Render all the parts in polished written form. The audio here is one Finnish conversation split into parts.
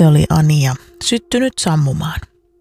Se oli Ania, syttynyt sammumaan.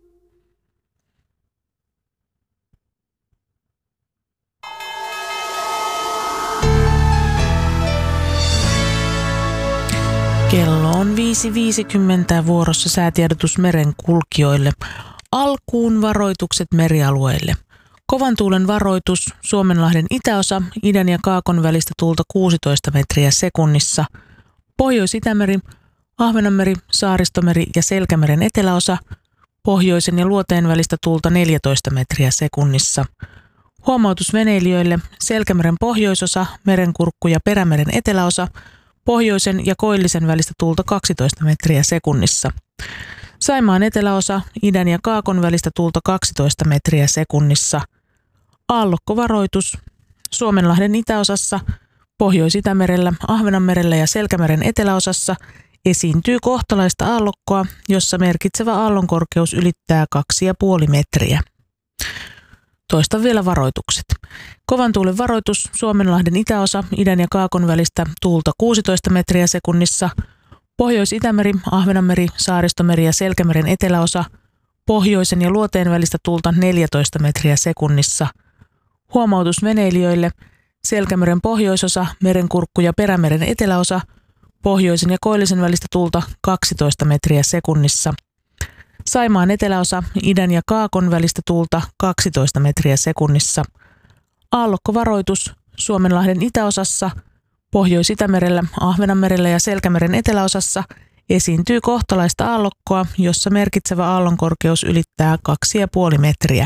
Kello on 5.50 vuorossa säätiedotus merenkulkijoille. Alkuun varoitukset merialueille. Kovan tuulen varoitus, Suomenlahden itäosa, idän ja kaakon välistä tuulta 16 metriä sekunnissa. Pohjois-Itämeri, Ahvenanmeri, Saaristomeri ja Selkämeren eteläosa, pohjoisen ja luoteen välistä tuulta 14 metriä sekunnissa. Huomautus veneilijöille, Selkämeren pohjoisosa, Merenkurkku ja Perämeren eteläosa, pohjoisen ja koillisen välistä tuulta 12 metriä sekunnissa. Saimaan eteläosa, idän ja kaakon välistä tuulta 12 metriä sekunnissa. Aallokkovaroitus, Suomenlahden itäosassa, Pohjois-Itämerellä, Ahvenanmerellä ja Selkämeren eteläosassa esiintyy kohtalaista aallokkoa, jossa merkitsevä aallonkorkeus ylittää 2,5 metriä. Toistan vielä varoitukset. Kovan tuulen varoitus, Suomenlahden itäosa, idän ja kaakon välistä tuulta 16 metriä sekunnissa, Pohjois-Itämeri, Ahvenanmeri, Saaristomeri ja Selkämeren eteläosa, pohjoisen ja luoteen välistä tuulta 14 metriä sekunnissa. Huomautus veneilijöille, Selkämeren pohjoisosa, Merenkurkku ja Perämeren eteläosa, pohjoisen ja koillisen välistä tuulta 12 metriä sekunnissa. Saimaan eteläosa, idän ja kaakon välistä tuulta 12 metriä sekunnissa. Aallokkovaroitus, Suomenlahden itäosassa, Pohjois-Itämerellä, Ahvenanmerellä ja Selkämeren eteläosassa esiintyy kohtalaista aallokkoa, jossa merkitsevä aallonkorkeus ylittää 2,5 metriä.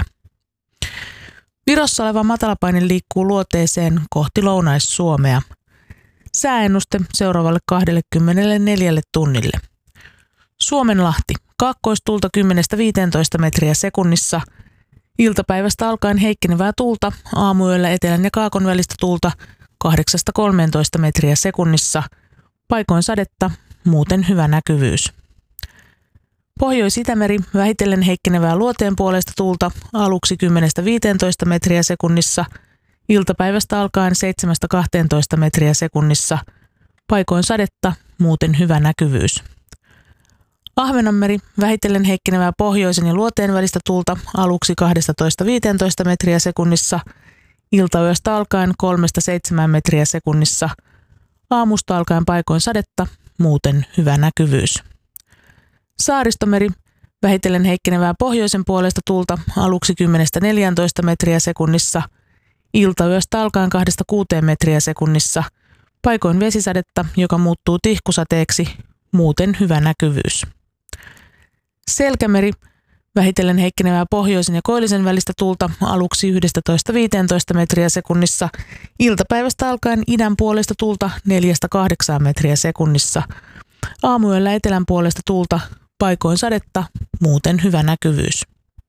Virossa oleva matalapaine liikkuu luoteeseen kohti Lounais-Suomea. Sääennuste seuraavalle 24 tunnille. Suomenlahti, kaakkoistuulta 10-15 metriä sekunnissa. Iltapäivästä alkaen heikkenevää tuulta, aamuyöllä etelän ja kaakon välistä tuulta 8-13 metriä sekunnissa. Paikoin sadetta, muuten hyvä näkyvyys. Pohjois-Itämeri, vähitellen heikkenevää luoteen puolesta tuulta, aluksi 10-15 metriä sekunnissa. Iltapäivästä alkaen 7-12 metriä sekunnissa. Paikoin sadetta, muuten hyvä näkyvyys. Ahvenanmeri, vähitellen heikkenevää pohjoisen ja luoteen välistä tuulta, aluksi 12-15 metriä sekunnissa. Iltayöstä alkaen 3-7 metriä sekunnissa. Aamusta alkaen paikoin sadetta, muuten hyvä näkyvyys. Saaristomeri, vähitellen heikkenevää pohjoisen puolesta tuulta, aluksi 10-14 metriä sekunnissa. Iltayöstä alkaen 2-6 metriä sekunnissa. Paikoin vesisadetta, joka muuttuu tihkusateeksi, muuten hyvä näkyvyys. Selkämeri, vähitellen heikkenevää pohjoisen ja koillisen välistä tuulta, aluksi 11-15 metriä sekunnissa. Iltapäivästä alkaen idän puolesta tuulta 4-8 metriä sekunnissa. Aamuyöllä etelän puolesta tuulta, paikoin sadetta, muuten hyvä näkyvyys.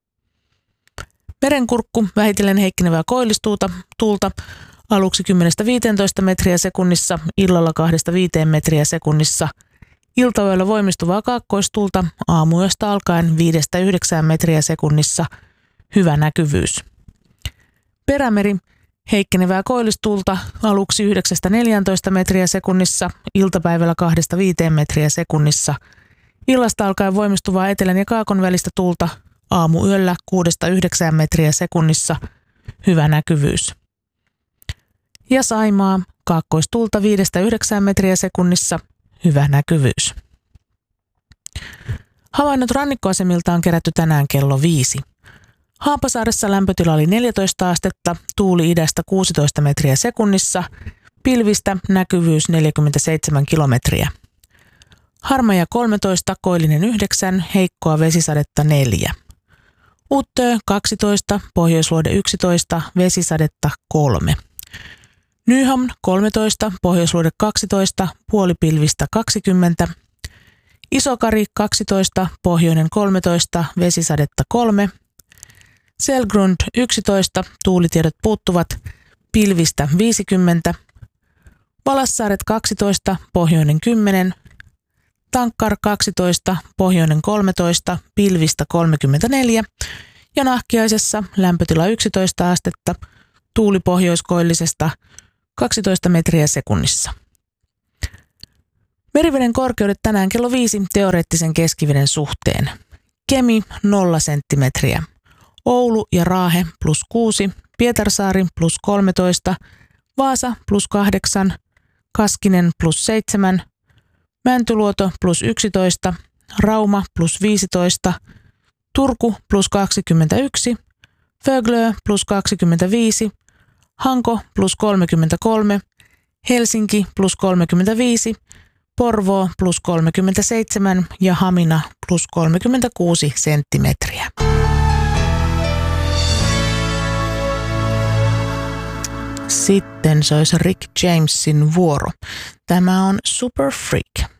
Merenkurkku, vähitellen heikkenevää koillistuulta, aluksi 10-15 metriä sekunnissa, illalla 2-5 metriä sekunnissa. Iltayöllä voimistuvaa kaakkoistuulta, aamuyöstä alkaen 5-9 metriä sekunnissa, hyvä näkyvyys. Perämeri, heikkenevää koillistuulta, aluksi 9-14 metriä sekunnissa, iltapäivällä 2-5 metriä sekunnissa. Illasta alkaen voimistuvaa etelän ja kaakon välistä tuulta, aamuyöllä 6-9 metriä sekunnissa, hyvä näkyvyys. Ja Saimaa, kaakkoistuulta 5-9 metriä sekunnissa, hyvä näkyvyys. Havainnot rannikkoasemilta on kerätty tänään kello 5. Haapasaaressa lämpötila oli 14 astetta, tuuli idästä 16 metriä sekunnissa, pilvistä näkyvyys 47 kilometriä. Harmaja 13, koillinen 9, heikkoa vesisadetta 4. Uttö 12, pohjoisluode 11, vesisadetta 3. Nyhamn 13, pohjoisluode 12, puolipilvistä 20. Isokari 12, pohjoinen 13, vesisadetta 3. Selgrund 11, tuulitiedot puuttuvat, pilvistä 50. Valassaaret 12, pohjoinen 10. Tankkar 12, pohjoinen 13, pilvistä 34. Ja Nahkiaisessa lämpötila 11 astetta, tuuli pohjoiskoillisesta 12 metriä sekunnissa. Meriveden korkeudet tänään kello 5 teoreettisen keskiveden suhteen. Kemi 0 senttimetriä. Oulu ja Raahe +6, Pietarsaari +13, Vaasa +8, Kaskinen +7, Mäntyluoto +11, Rauma +15, Turku +21, Föglö +25, Hanko +33, Helsinki +35, Porvoo +37 ja Hamina +36 senttimetriä. Sitten se olisi Rick Jamesin vuoro. Tämä on Super Freak.